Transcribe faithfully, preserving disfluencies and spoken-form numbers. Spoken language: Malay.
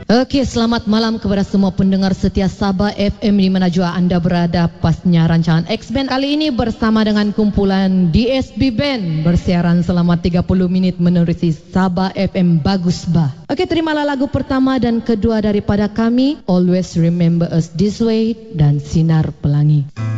Okey, selamat malam kepada semua pendengar setia Sabah F M di mana jua anda berada. Pasnya rancangan X-Band kali ini bersama dengan kumpulan D S B Band bersiaran selama tiga puluh minit menerusi Sabah F M Bagus Bah. Okey, terimalah lagu pertama dan kedua daripada kami, Always Remember Us This Way dan Sinar Pelangi.